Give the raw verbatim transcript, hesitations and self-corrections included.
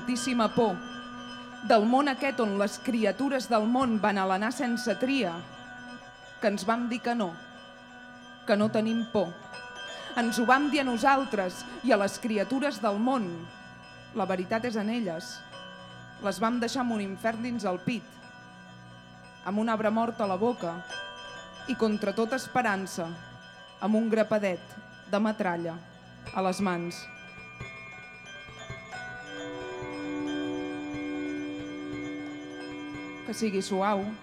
fortíssima por, del món aquest on les criatures del món van alenar sense tria, que ens vam dir que no, que no tenim por. Ens ho vam dir a nosaltres i a les criatures del món. La veritat és en elles. Les vam deixar amb un infern dins el pit, amb un arbre mort a la boca i contra tota esperança, amb un grapadet de metralla a les mans. Que sigui suau.